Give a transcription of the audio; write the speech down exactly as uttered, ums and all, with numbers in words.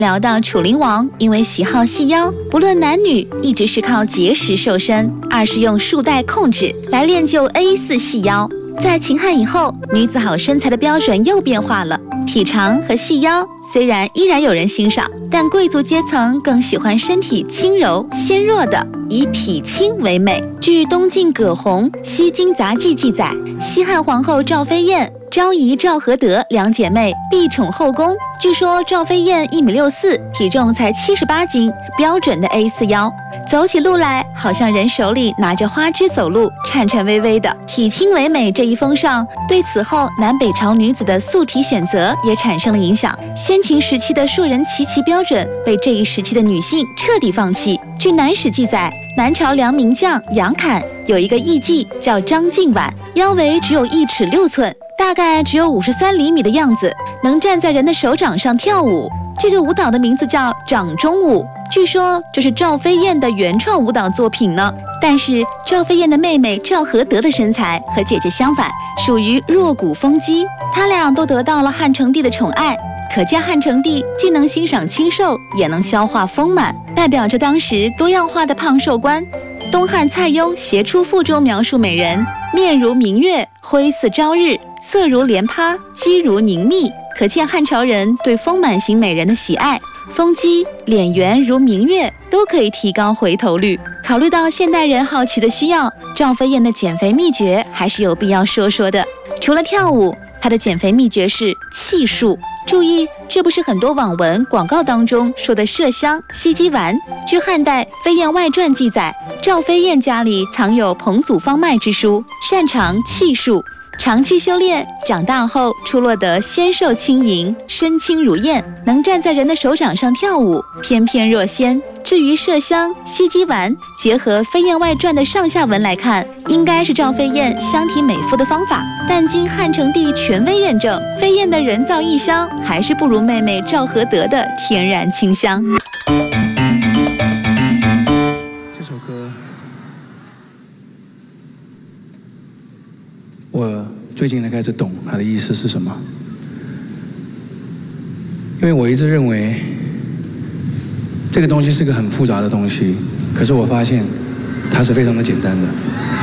聊到楚灵王，因为喜好细腰，不论男女，一直是靠节食瘦身，二是用束带控制来练就 A 四 细腰。在秦汉以后，女子好身材的标准又变化了，体长和细腰虽然依然有人欣赏，但贵族阶层更喜欢身体轻柔纤弱的，以体轻为美。据东晋葛洪《西京杂记》记载，西汉皇后赵飞燕、昭仪赵合德两姐妹必宠后宫。据说赵飞燕一米六四，体重才七十八斤，标准的 A 四 腰，走起路来好像人手里拿着花枝走路，颤颤巍巍的。体轻为美这一风尚，对此后南北朝女子的素体选择也产生了影响。先秦时期的硕人齐齐标准被这一时期的女性彻底放弃。据南史记载，南朝梁名将杨侃有一个艺妓叫张敬婉，腰围只有一尺六寸，大概只有五十三厘米的样子，能站在人的手掌上跳舞。这个舞蹈的名字叫掌中舞，据说这是赵飞燕的原创舞蹈作品呢。但是赵飞燕的妹妹赵合德的身材和姐姐相反，属于弱骨丰肌，她俩都得到了汉成帝的宠爱。可见汉成帝既能欣赏清瘦，也能消化丰满，代表着当时多样化的胖瘦观。东汉蔡邕《协出赋》中描述美人面如明月，辉似朝日，色如莲葩，肌如凝蜜，可见汉朝人对丰满型美人的喜爱。丰肌、脸圆如明月都可以提高回头率。考虑到现代人好奇的需要，赵飞燕的减肥秘诀还是有必要说说的。除了跳舞，她的减肥秘诀是气数。注意，这不是很多网文广告当中说的麝香、西鸡丸。据汉代《飞燕外传》记载，赵飞燕家里藏有彭祖方脉之书，擅长气数。长期修炼，长大后出落得纤瘦轻盈，身轻如燕，能站在人的手掌上跳舞，翩翩若仙。至于麝香、西鸡丸，结合《飞燕外传》的上下文来看，应该是赵飞燕香体美肤的方法。但经汉成帝权威认证，飞燕的人造异香还是不如妹妹赵合德的天然清香。 这首歌我最近才开始懂它的意思是什么，因为我一直认为这个东西是个很复杂的东西，可是我发现它是非常的简单的。